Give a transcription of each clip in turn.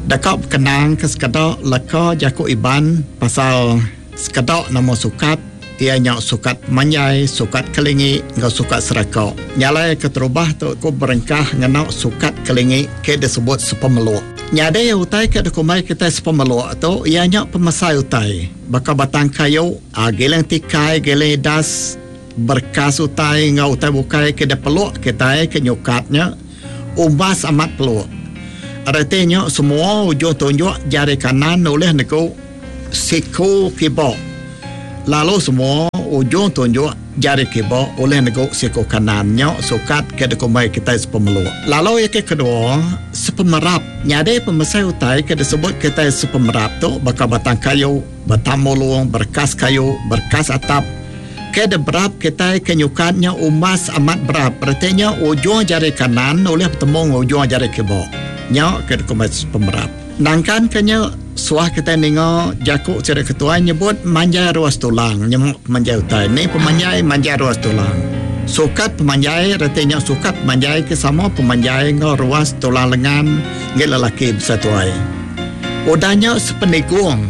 Dakap kenang ke sekadok laka jaku iban pasal sekadok nama sukat ianya sukat manjai, sukat kelingi, ngau sukat serakau. Nyalai keterubah tu ku berengkah ngenau sukat kelingi ke disebut sepemeluk. Nyade utai ke dokumai kita sepemeluk tu ianya pemasai utai. Baka batang kayu, geleng tikai, geleng das, berkas utai, ngau utai bukai ke peluk kita ke nyukatnya, umbas amat peluk. Artinya semua ujung tunjuk jari kanan oleh neko siku kibok. Lalu semua ujung tunjuk jari kibok oleh neko siku kanannya sukat ke dokumai kita sepemeluk. Lalu yang kedua sepemerap. Nyade pemasai utai ke disebut kita sepemerap tu bakal batang kayu, batang mulung, berkas kayu, berkas atap. Ke berap kita ke nyukatnya umas amat berap. Artinya ujung jari kanan oleh bertemu ujung jari kibok. Nyok ke dokumen pemerap. Nangkan kenya suah kita ningo jaku ciri ketua nyebut manjai ruas tulang. Nyemuk pemanjai utai. Ni pemanjai manjai ruas tulang. Sukat pemanjai artinya sukat pemanjai ke sama pemanjai ngo ruas tulang lengan ngil lelaki bersatuai. Udahnya sepenigung.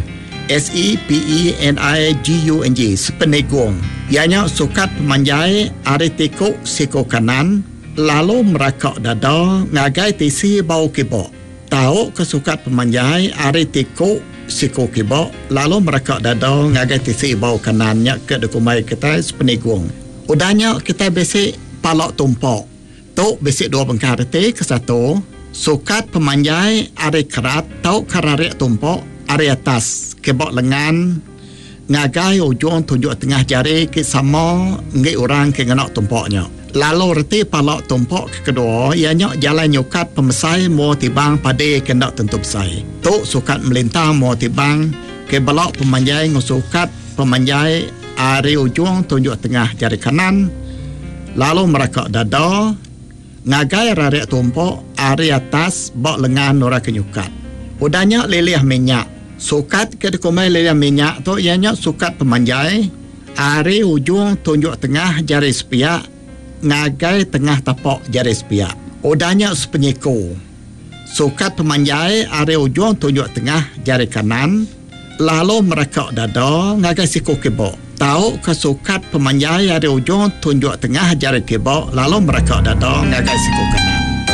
SEPENIGUNG sepenigung. Ianya sukat pemanjai aritiku siku kanan lalu merakak dada ngagai tisi bau kibok. Tahu kesukat pemanjai aritiku siku kibok lalu merakak dada ngagai tisi bau kanannya ke dokumai kita sepenigung. Udahnya kita basic palak tumpok. Tu basic dua bengkar reti ke satu. Sukat pemanjai ari kerat tau kararik tumpok ari atas kibok lengan ngagai ujung tunjuk tengah jari ke sama ngi orang ke ngenak tumpoknya. Lalu reti palak tumpok kedua ianya jalan nyukat pemesai mau tibang pada kendak tentu besai. Tu sukat melintang mau tibang ke balak pemanjai ngusukat pemanjai ari ujung tunjuk tengah jari kanan lalu merakak dada ngagai rarik tumpok ari atas bak lengan nora kenyukat. Udahnya lelih minyak. Sukat ke dokumai lelih minyak tu ianya sukat pemanjai ari ujung tunjuk tengah jari sepiak ngagai tengah tapak jari sepiak. Udahnya sepenyiku. Sukat pemanjai ari ujung tunjuk tengah jari kanan lalu merakak dada ngagai siku kibok. Tahu kesukat pemanjai ari ujung tunjuk tengah jari kibok lalu merakak dada ngagai siku kanan.